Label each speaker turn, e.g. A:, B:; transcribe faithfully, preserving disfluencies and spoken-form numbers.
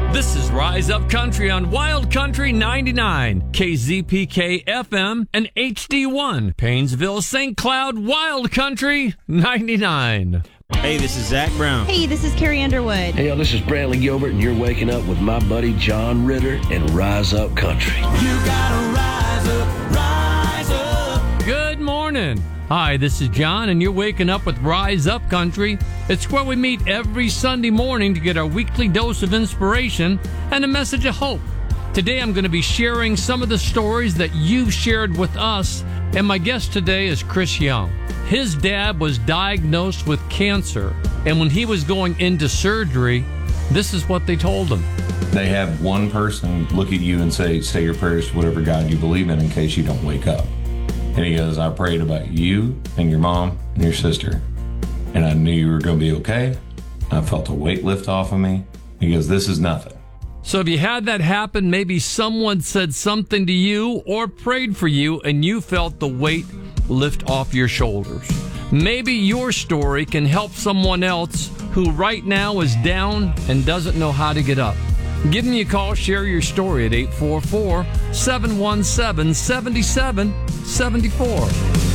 A: This is Rise Up Country on Wild Country ninety-nine, K Z P K F M, and H D one, Paynesville, Saint Cloud, Wild Country ninety-nine.
B: Hey, this is Zach Brown.
C: Hey, this is Carrie Underwood.
D: Hey, yo, this is Brantley Gilbert, and you're waking up with my buddy John Ritter and Rise Up Country.
E: You gotta rise up, rise up.
A: Good morning. Hi, this is John, and you're waking up with Rise Up Country. It's where we meet every Sunday morning to get our weekly dose of inspiration and a message of hope. Today, I'm going to be sharing some of the stories that you've shared with us, and my guest today is Chris Young. His dad was diagnosed with cancer, and when he was going into surgery, this is what they told him.
F: They have one person look at you and say, say your prayers to whatever God you believe in in case you don't wake up. And he goes, I prayed about you and your mom and your sister, and I knew you were going to be okay. I felt a weight lift off of me. He goes, this is nothing.
A: So if you had that happen, maybe someone said something to you or prayed for you and you felt the weight lift off your shoulders. Maybe your story can help someone else who right now is down and doesn't know how to get up. Give me a call, share your story at eight four four, seven one seven, seven seven seven four.